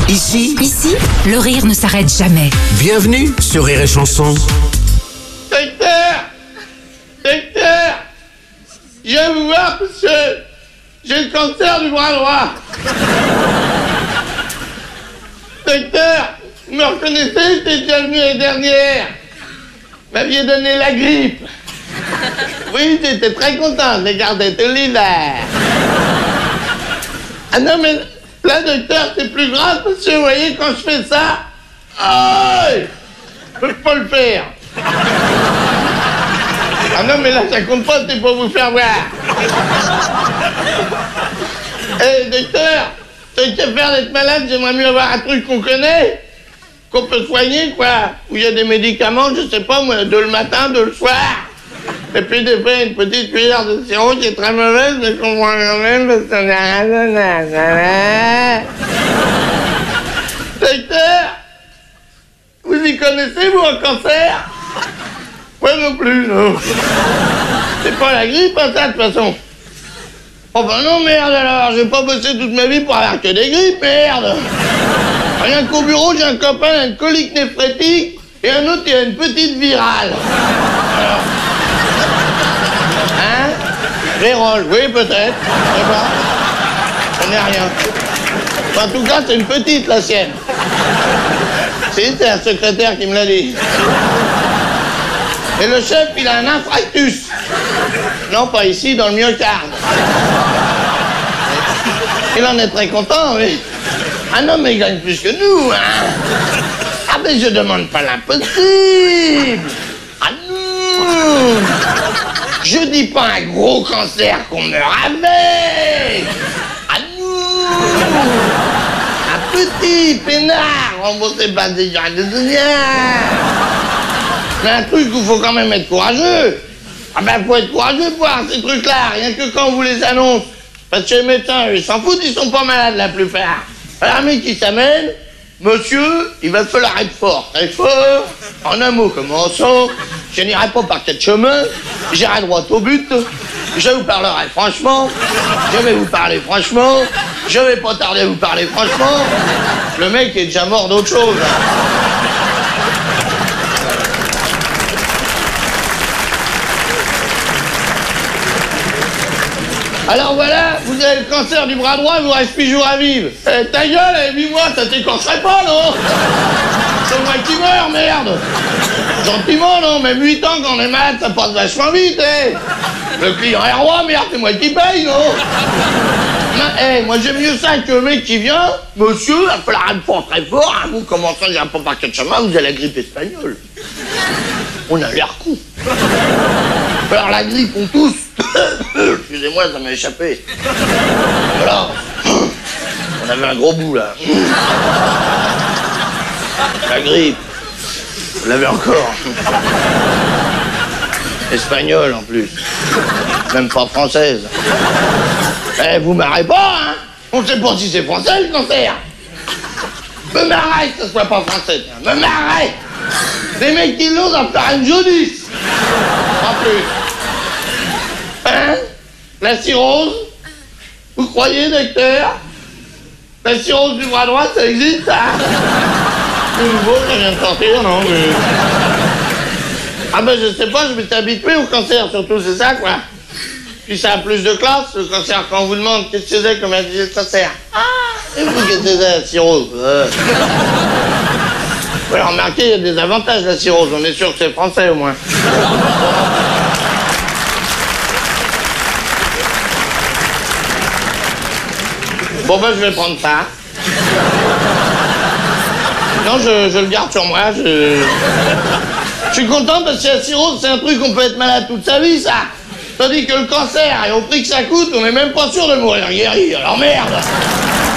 Ici, le rire ne s'arrête jamais. Bienvenue sur Rire et Chanson. Docteur, je viens vous voir parce que j'ai le cancer du bras droit. Docteur, vous me reconnaissez, j'étais déjà venu l'année dernière. Vous m'aviez donné la grippe. Oui, j'étais très content, j'ai gardé tout l'hiver. Ah non, mais là, docteur, c'est plus grave parce que vous voyez, quand je fais ça, je peux pas le faire. Ah non, mais là, ça compte pas, c'est pour vous faire voir. Docteur, tant qu'à faire d'être malade, j'aimerais mieux avoir un truc qu'on connaît, qu'on peut soigner, quoi. Où il y a des médicaments, je sais pas, moi, 2 le matin, 2 le soir. Et puis des fois, une petite cuillère de sirop qui est très mauvaise, mais qu'on voit quand même parce qu'on n'a rien. Docteur, vous y connaissez, vous, un cancer? Moi non plus, non. C'est pas la grippe, hein, ça, de toute façon. Oh ben non, merde, alors, j'ai pas bossé toute ma vie pour avoir que des grippes, merde. Rien qu'au bureau, j'ai un copain, il a une colique néphrétique, et un autre, il a une petite virale. Alors... Hein? Vérole, oui, peut-être. Je sais pas. Je connais rien. Enfin, en tout cas, c'est une petite, la sienne. Si, c'est un secrétaire qui me l'a dit. Et le chef, il a un infarctus. Non, pas ici, dans le myocarde. Il en est très content, oui. Ah non, mais il gagne plus que nous, hein. Ah, mais je demande pas l'impossible. Ah non. Je dis pas un gros cancer qu'on meurt avec. Ah non. Un petit peinard remboursé par des gens de soutien. C'est un truc où il faut quand même être courageux. Ah ben, faut être courageux pour voir ces trucs-là, rien que quand on vous les annonce. Parce que les médecins, ils s'en foutent, ils sont pas malades la plupart. Alors, un mec qui s'amène, monsieur, il va falloir être fort, très fort. En un mot, commençons. Je n'irai pas par 4 chemins, j'irai droit au but. Je vous parlerai franchement, je vais vous parler franchement, je vais pas tarder à vous parler franchement. Le mec est déjà mort d'autre chose. Alors voilà, vous avez le cancer du bras droit, il vous reste 8 jours à vivre. Ta gueule, 8 mois, ça t'écorcherait pas, non? C'est moi qui meurs, merde. Gentiment, non, même 8 ans quand on est malade, ça passe vachement vite, Le client est roi, merde, c'est moi qui paye, non? Moi j'aime mieux ça que le mec qui vient. Monsieur, il va falloir être fort, très fort, hein, vous commencez à pas par 4 chemins, vous avez la grippe espagnole. On a l'air con. Alors la grippe, on tousse. Excusez-moi, ça m'a échappé. Voilà. On avait un gros bout, là. La grippe. Vous l'avez encore. Espagnole, en plus. Même pas française. Vous marrez pas, hein? On sait pas si c'est français, le cancer. Me marrer que ce soit pas français, tiens. Me marrer. Les mecs qui l'ont doivent faire une jaunisse. En plus. Hein? La cirrhose? Vous croyez, docteur? La cirrhose du bras droit, ça existe, ça? C'est nouveau, ça vient de sortir, non? Mais... Ah ben, je sais pas, je m'étais habitué au cancer, surtout, c'est ça, quoi. Puis ça a plus de classe, le cancer, quand on vous demande qu'est-ce que c'est, comme elle dit le cancer. Ah! Et vous, qu'est-ce que c'est, la cirrhose? Ouais, remarquez, il y a des avantages, la cirrhose. On est sûr que c'est français, au moins. Bon, ben, je vais prendre ça. Non, je le garde sur moi. Je suis content parce que la cirrhose, c'est un truc qu'on peut être malade toute sa vie, ça. Tandis que le cancer, et au prix que ça coûte, on n'est même pas sûr de mourir guéri. Alors merde!